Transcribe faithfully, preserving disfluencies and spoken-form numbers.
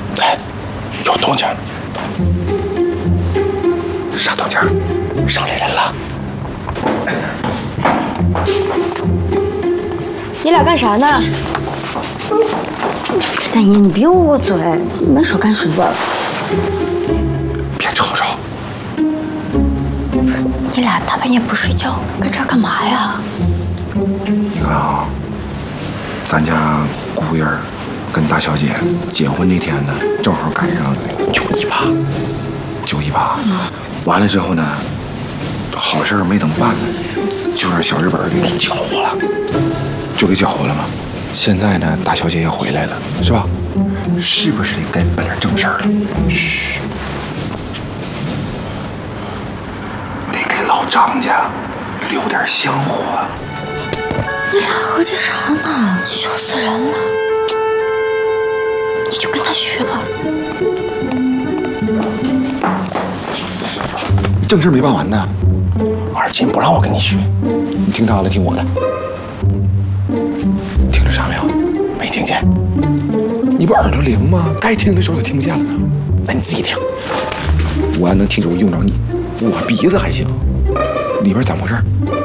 哎，有动静。啥动静？上来人了。 你俩干啥呢？哎呀，你别捂我嘴，没少干水吧？ 别吵吵。 你俩大半夜不睡觉，搁这儿干嘛呀？ 你看啊，咱家姑爷跟大小姐结婚那天呢，正好赶上九一八，九一八。完了之后呢，好事没等办呢，就让小日本给搅和了，就给搅和了嘛。现在呢，大小姐也回来了，是吧？是不是得该办点正事儿了？嘘，得给老张家留点香火。 你俩合计啥呢？羞死人了！你就跟他学吧。 正事没办完呢，二金不让我跟你学，你听他的，听我的。听着啥没有？没听见？你不耳朵灵吗？该听的时候就听见了呢。那你自己听。我要能听着用着你，我鼻子还行。里边怎么回事？